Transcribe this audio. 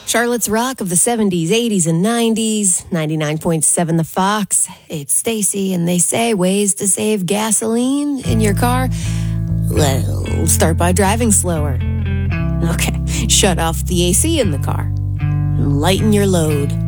Charlotte's Rock of the 70s, 80s, and 90s, 99.7 The Fox. It's Stacy, and they say ways to save gasoline in your car. Well, start by driving slower. Okay, shut off the AC in the car. And lighten your load.